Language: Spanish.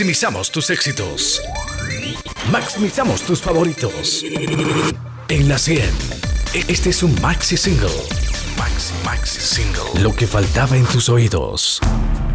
Maximizamos tus éxitos. Maximizamos tus favoritos. En la 100. Este es un maxi single. Maxi single. Lo que faltaba en tus oídos.